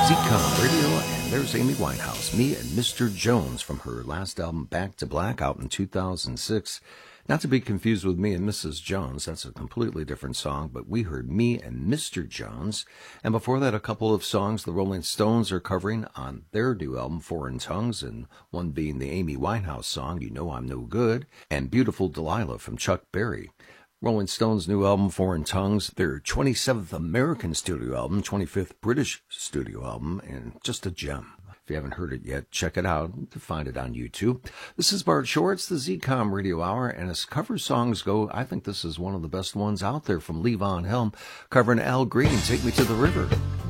ZCOM Radio, and there's Amy Winehouse, Me and Mr. Jones from her last album, Back to Black, out in 2006. Not to be confused with Me and Mrs. Jones, that's a completely different song, but we heard Me and Mr. Jones. And before that, a couple of songs the Rolling Stones are covering on their new album, Foreign Tongues, and one being the Amy Winehouse song, You Know I'm No Good, and Beautiful Delilah from Chuck Berry. Rolling Stones' new album, Foreign Tongues, their 27th American studio album, 25th British studio album, and just a gem. If you haven't heard it yet, check it out. You can find it on YouTube. This is Bart Shore. It's the ZCOM Radio Hour, and as cover songs go, I think this is one of the best ones out there from Levon Helm, covering Al Green, Take Me to the River.